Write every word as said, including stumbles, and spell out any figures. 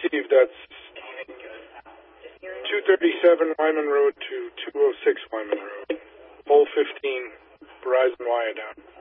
received. That's two thirty-seven Wyman Road to two oh six Wyman Road. Pole fifteen, Verizon Wyadown.